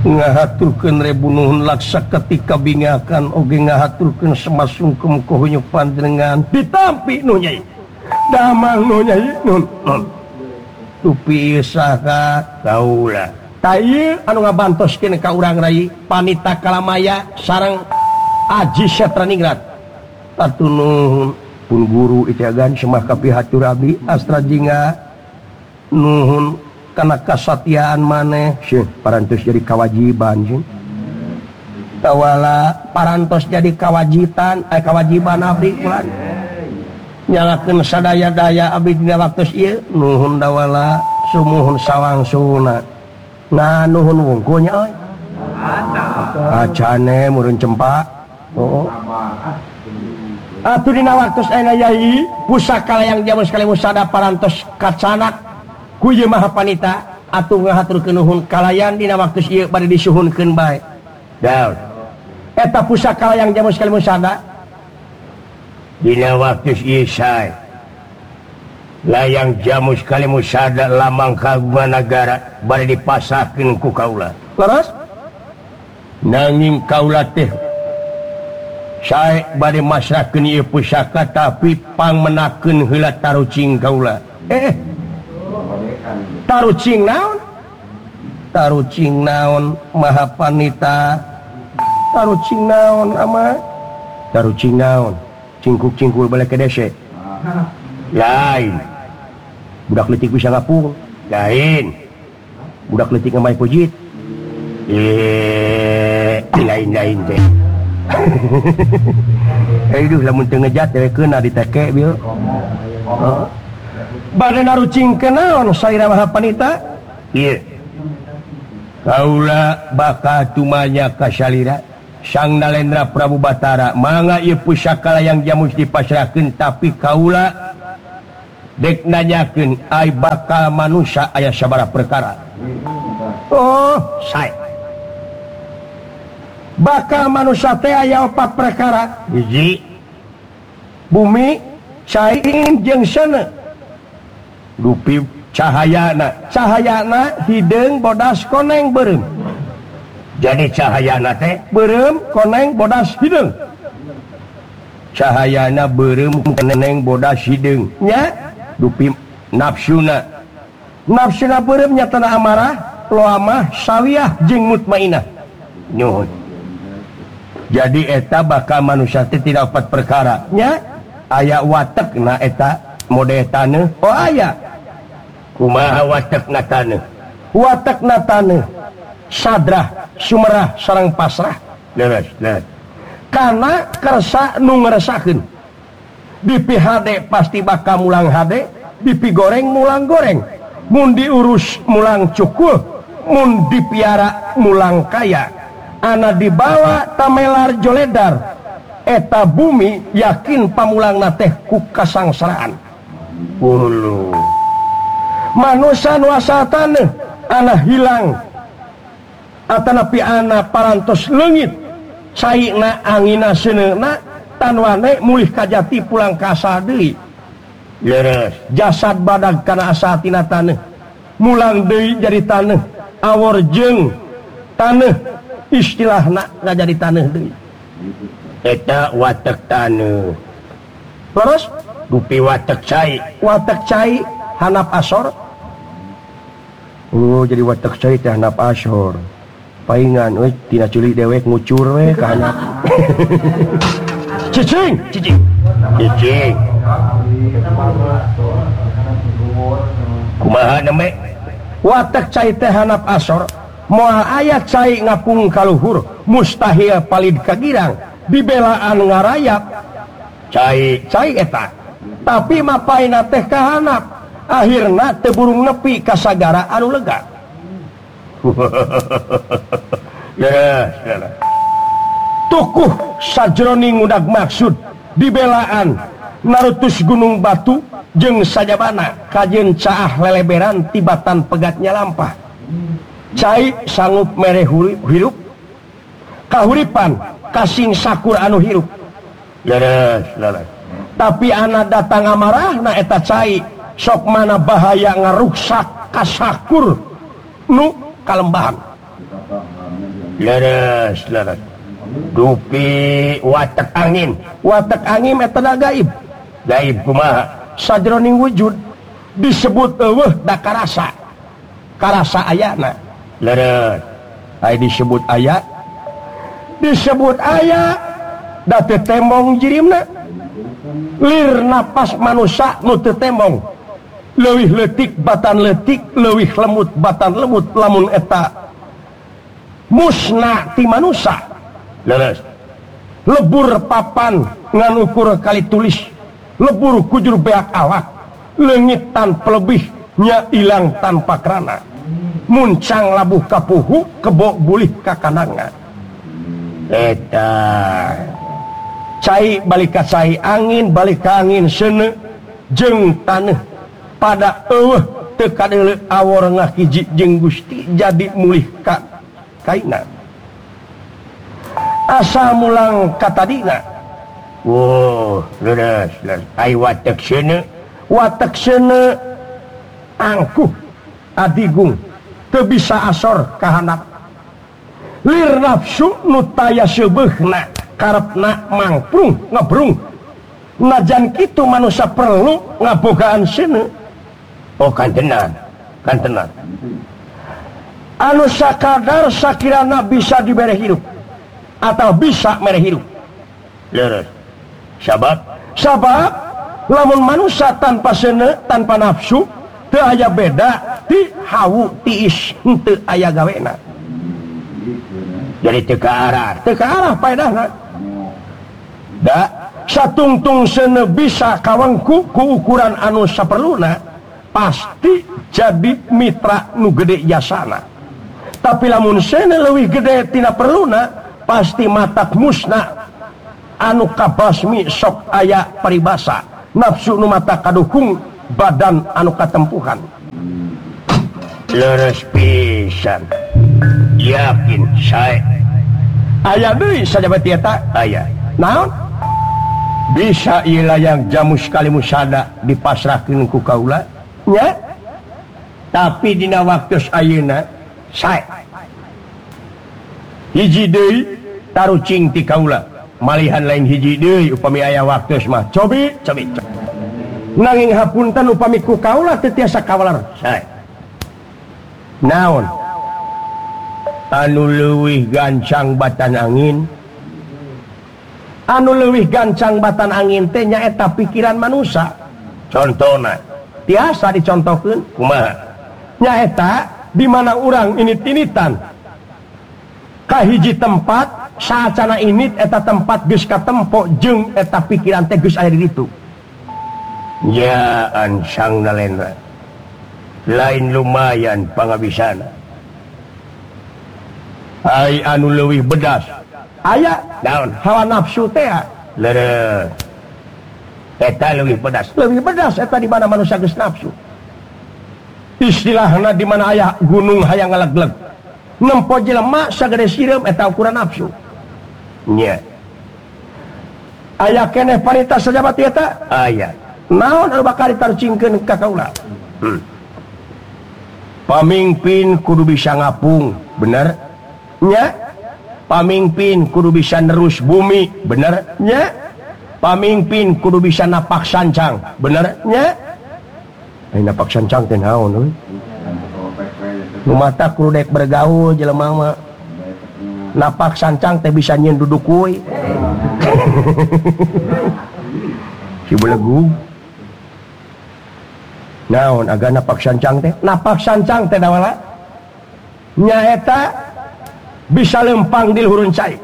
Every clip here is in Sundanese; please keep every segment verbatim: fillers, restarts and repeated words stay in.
ngahaturkeun rebunuhun laksa ketika bingakan oge ngahaturkeun semasungkem kohonyo panjenengan ditampi nu nyai damang nu nyai nun tupi saha kaula tayeu anu ngabantoskeun ka urang rai panita kalamaya sareng Aji Setraningrat atuh nuhun pun guru itiagan semah kapihatur abdi astra jingga nuhun kana kasatiaan maneh syeuh parantos jadi kewajiban syeuh tawala parantos jadi kewajiban eh kewajiban abdi ulan nyalakeun sadaya-daya abdi dina waktos ieu nuhun dawala sumuhun sawangsuna nah nuhun wungkulnya euy acane murun cempak oh atuh dina waktos ayeuna yai pusaka yang jaman sekali musada parantos kacanak ku ieu maha panita atuh ngahaturkeun nuhun kalayan dina waktos ieu bade disuhunkeun bae daun eta pusaka yang jaman sekali musada dina waktos ieu sae layang jamu sekali musada lamang kagungan nagara bade dipasahkeun ku kaula leres nanging kaula teh sae bade masrahkeun ieu pusaka tapi pangmenakeun heula tarucing kaula eh tarucing naon tarucing naon maha panita tarucing naon ama tarucing naon cingkuk-cingkul balik ke dese lain budak leutik bisa ngapung lain budak leutik ngamai pujit eh lain-lain teh aduh lamun teu ngejat dewekeun diteke bieu oh. Bade narucingkeun naon saira maha panita ieu kaula bakal tumanya ka salira Sang Nalendra Prabu Batara mangga ieu pusaka yang jamus dipasrahkeun tapi kaula dek nanyakeun ai bakal manusia aya sabaraha perkara oh sae bakal manusia teh aya opat perkara hiji bumi caing jeung seuneu dupi cahayana cahayana hideung bodas koneng beureum jadi cahayana teh beureum koneng bodas hideung cahayana beureum koneng bodas hideung nya dupi nafsuna nafsuna beureum nyatana amarah loamah sawiyah jeung mutmainah nyuhun jadi eta bakal manusia teh tidak opat perkara nya aya watekna eta mode taneuh oh aya kumaha watekna taneuh watekna taneuh sadrah sumerah sareng pasrah leres leres kana kersa nu ngresakeun dipi hade pasti bakal mulang hade dipi goreng mulang goreng mun diurus mulang cukul mun dipiara mulang kaya ana dibawa tamelar joledar eta bumi yakin pamulangna teh ku kasangsaraan ulu manusia nu asal taneuh ana hilang atanapi ana parantos leungit caina angina seuneuna tan wane mulih ka jati pulang ka asal deui leres jasad badag kana asal tina taneuh mulang deui jadi taneuh awor jeung taneuh istilahna ngajadi taneuh deui eta watek taneuh leres dupi watek cai watek cai hanap asor oh jadi watek cai teh hanap asor paingan euy tina culik dewek ngucur we ka hanap cicing cicing cicing kumaha neme watek cai teh hanap asor moal aya cai ngapung kaluhur mustahil palid kagirang dibelaan ngarayap cai cai eta tapi mapaina teh kahanap akhirna teu burung nepi ka sagara anu lega ya ya tukuh sajroning udag maksud dibelaan narutus gunung batu jeung sajabana kajeun caah leleberan tibatan pegatnya lampah cai sanggup mere hirup kahuripan kasing sakur anu hirup leres leres tapi anak datang amarah na eta cai sok mana bahaya ngaruksak kasakur nu kalembahan leres leres dupi watak angin watak angin eta gaib gaib kumaha sajroning wujud disebut eueuh da karasa karasa ayana leres aya disebut aya disebut aya da teu tembong jirimna lir napas manusia nu teu tembong leuwih leutik batan leutik leuwih lemut batan lemut lamun eta musna ti manusia leres lebur papan ngan ukur kali tulis lebur kujur beak awak leungit tanpa lebih nya ilang tanpa kerana muncang labuh kapuhu kebok bulih kakananga eta cai balik ka cai angin balik ka angin seuneu jeung taneuh pada eueuh teu kadeuleu awor ngahiji jeung Gusti jadi mulih ka kaina asa mulang katadina wow leres leres ai watek seuneu watek seuneu angkuh adigung teu bisa asor kahandap lir nafsu nu taya seubeukna karepna mangprung ngebrung najan kitu manusia perlu ngabogaan seuneu oh kan tenan kan tenan anu sakadar sakirana bisa dibere hidup atau bisa mere hidup leres sabab sabab lamun manusia tanpa seuneu tanpa nafsu teu aya beda ti hawu tiis henteu aya gawena jadi teu kaarah teu kaarah paedahna da satungtung seuneu bisa kawengku ku ukuran anu saperluna pasti jadi mitra nu gede jasana tapi lamun seuneu leuwih gede tina perluna pasti matak musna anu kabasmi sok aya paribasa nafsu nu mata kadukung badan anu katempuhan leres pisan yakin sae aya deui sajabat eta aya naon bisa ieu layang jamu sekali musada dipasrahkeun ku kaula nya tapi dina waktos ayeuna sae hiji deui tarucing ti kaula malihan lain hiji deui upami aya waktos mah cobi cobi nanging hapunten upami ku kaula teu tiasa kawalar sae naon anu leuwih gancang batan angin anu leuwih gancang batan angin teh nyaeta pikiran manusia contona tiasa dicontohkeun kumaha nyaeta di mana urang init-initan ka hiji tempat saacana init eta tempat geus katempo jeung eta pikiran teh geus aya di ditu nya ansang nalena lain lumayan pangabisana ai anu leuwih bedas aya naon hawa nafsu teh leureuh eta leuwih bedas leuwih bedas eta di mana manusia geus nafsu istilahna di mana aya gunung hayang ngalegleg nempo jelema sagede sireum eta ukuran nafsu nya aya keneh paritas sajabat eta aya naon anu bakal ditarucingkeun ka kaula hmm. pamimpin kudu bisa ngapung bener nya pamimpin kudu bisa nerus bumi bener nya pamimpin kudu bisa napak sancang bener nya ai napak sancang teh naon euy nu mata kudu dek bergaul jelema mah napak sancang teh bisa nyeun duduk kuy si belegu naon aga napak sancang teh napak sancang teh dawala nyaeta bisa lempang di luhur cai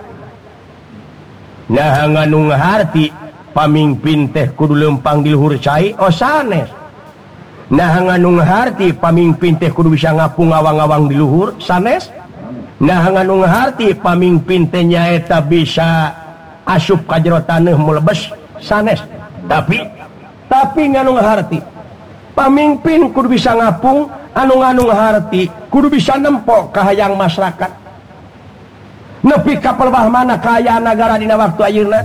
nah nganu ngaharti pamimpin teh kudu lempang di luhur cai oh sanes nah nganu ngaharti pamimpin teh kudu bisa ngapung ngawang-ngawang di luhur sanes nah nganu ngaharti pamimpin teh nyaeta bisa asup ka jero taneuh mulebes sanes tapi tapi nganu ngaharti pamimpin kudu bisa ngapung anu nganu ngaharti kudu bisa nempo ka hayang masyarakat nepi ka pelebah mana kaayaan nagara dina waktu ayeuna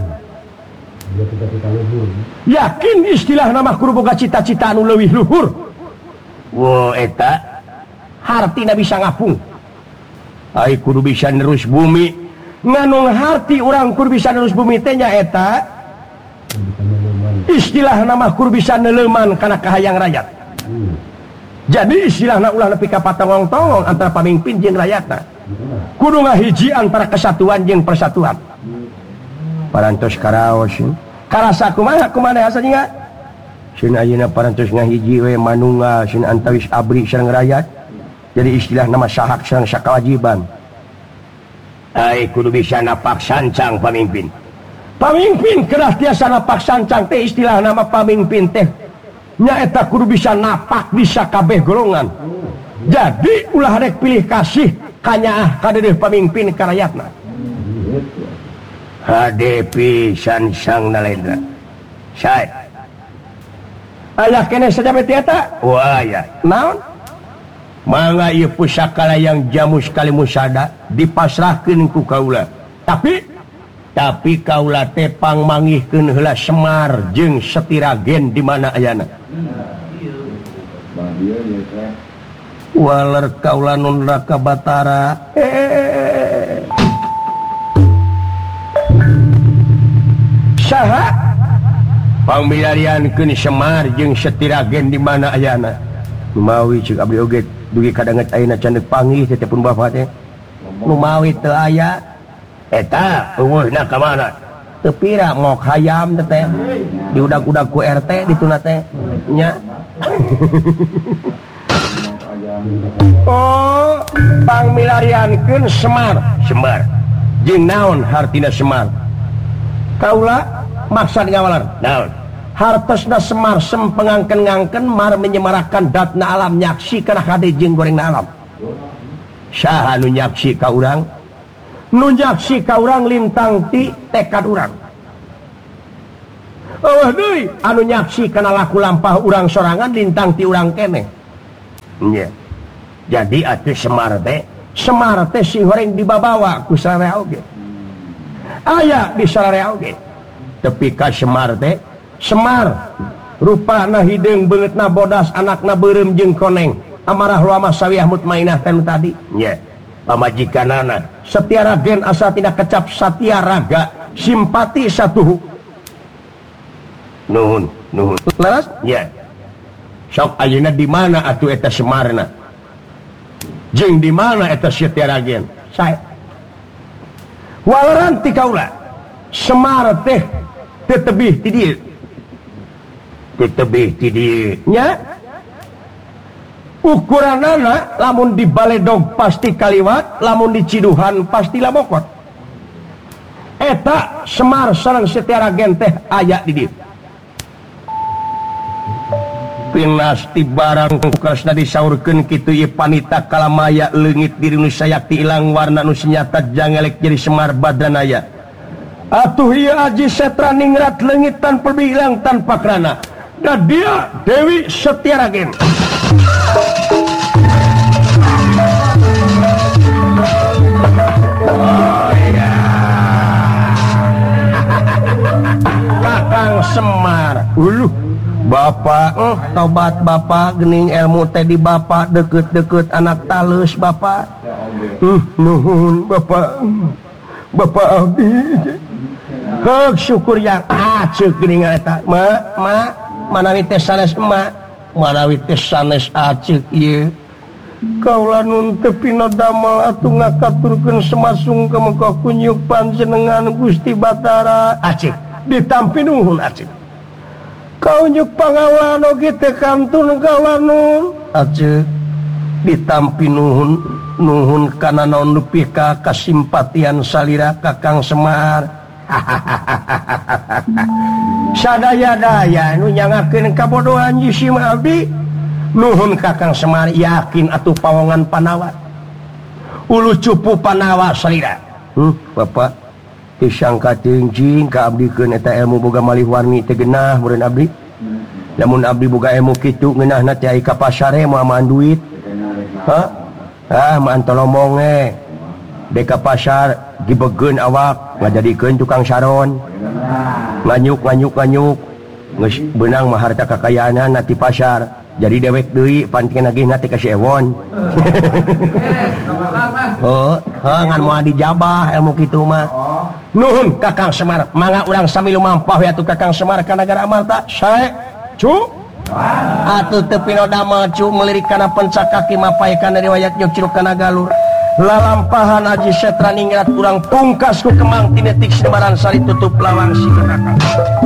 yakin istilah nama kudu boga cita-cita anu leuwih luhur wo eta hartina bisa ngapung Ai kudu bisa nerus bumi nganung harti urang kudu bisa nerus bumi teh nyaeta istilah nama kudu bisa neleuman kana kahayang rakyat. Jadi istilahna ulah nepi ka patongong-tongong antara pamimpin jeung rakyatna. Kudu ngahiji antara kesatuan jeung persatuan. Parantos karaos. Karasa kumaha kumaha asalnya? Sin ayeuna parantos ngahiji we manunggal sin antawis abri sareng rakyat. Jadi istilah nama sahak sareng sakawajiban. Ai kudu bisa napak sancang pamimpin. Pamimpin keras tiasa napak sancang teh istilah nama pamimpin teh nyaeta kudu bisa napak bisa kabeh golongan. Jadi ulah rek pilih kasih kanyaah kadeueuh pamimpin ka rakyatna. Hadepi sansang nalendra. Sae. Aya keneh sajabe tieta? Wah ya. Naon? Mangga ieu pusaka yang jamu sekali musada dipasrahkeun ku kaula. Tapi tapi kaula teh pangmanggihkeun heula Semar jeung Setiragen di mana ayana. Waler kaula nun raka Batara. Eh. Saha pamilariankeun Semar jeung Setiragen di mana ayana. Mawi ceuk abdi oge dugi kadanget ayeuna can panggih teh pun bapa teh nu mawi teu aya eta eueuhna ka mana teu pira ngok hayam teh diudag-udag ku R T dituna teh nya. Oh pangmilariankeun Semar Semar jeung naon hartina Semar kaula maksad ngawalar naon hartosna Semar sempengangken-ngangken mar menyemarakan datna alam nyaksi kana hade jeung gorengna alam. Saha nu nyaksi ka urang? Nu nyaksi ka urang lintang ti tekad urang. Eueuh deui anu nyaksi kana laku lampah urang sorangan lintang ti urang keneh. Nya. Jadi atuh Semar teh, Semar teh si horeng dibabawa ku sararea oge. Aya di sararea oge. Tepi ka Semar teh Semar rupana hideung beungeutna bodas anakna beureum jeung koneng amarah luamah sawiah mutmainah tanu tadi nya pamajikanana Setiragen asa tina kecap satya raga simpati satuhu nuhun nuhun leres nya sok ayeuna di mana atuh eta Semarna jeung di mana eta Setiragen sae walaran ti kaula Semar teh teu tebih ti dieu tebih ti dieu nya ukuranana lamun di Baledog pasti kaliwat lamun di Ciduhan pasti labokot eta Semar sareng Setiragen teh aya di dieu pinasti barang kersna disaurkeun kitu ieu panita kalamaya leungit diri nu sayakti ilang warna nu senyata jangelek jadi Semar badranaya atuh ieu aji setra ningrat leungit tanpa bilang tanpa krana. Dan dia Dewi Setiragen. Oh iya. Kakang Semar. Uluh. Bapak, eh, tobat bapak, gening ilmu teh di bapak deket-deket anak talus bapak. Uh, nuhun bapak. Bapak abdi. Heuh syukur yang aceu geuning eta. Ma, ma manawi teh sanes emak manawi teh sanes acik ieu kaula nun teu pina damel atuh ngakaturkeun semasung ka muka kunyuk panjenengan Gusti Batara acik ditampi nuhun acik kaunyuk pangawan oge teh kantun kaula nun acik ditampi nuhun nuhun kana naon nepi ka kasimpatian salira Kakang Semar. Sadaya-daya nu nyangakeun kabodohan si abdi nuhun Kakang Semar yakin atuh pawongan Panawa ulu cupu Panawa salira hmm, bapak disangka teungjing ka abdikeun eta ilmu boga malih warni teh geunah meureun abdi lamun abdi boga ilmu kitu ngeunahna teh ai ka pasare moal maan duit ha ah maan tolomong eh deka pasar gibegeun awak ngajadikeun tukang saron nganyuk nganyuk nganyuk geus beunang mah harta kakayaanna ti pasar jadi dewek deui pancen lagi nanti kasih ewon. Oh, ngan moal dijabah ilmu kitu mah. Nuhun Kakang Semar, mangga urang sami lumampah ya tuh Kakang Semar ka nagara amal tak sae. Cu. Atuh teu pinoda mah cu melirik kana pencakaki mapaekan riwayat nyok Curug kana Galur. Lalampahan Haji Setra ningrat urang pungkas ku Kemang tinetik Sebaran sari tutup lawang si Kakang.